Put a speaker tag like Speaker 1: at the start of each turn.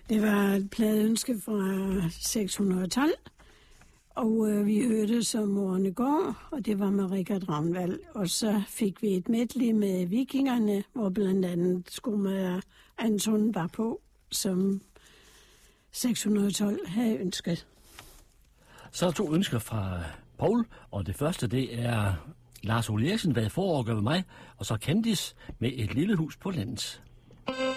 Speaker 1: Det var et pladeønske fra 612, og vi hørte som Morne går, og det var med Richard Ravnvald. Og så fik vi et medley med Vikingerne, hvor blandt andet Skomager Anton var på, som 612 havde ønsket.
Speaker 2: Så er 2 ønsker fra Poul, og det første det er Lars Ole Eriksen, hvad foregår med mig, og så Candice med Et lille hus på landet.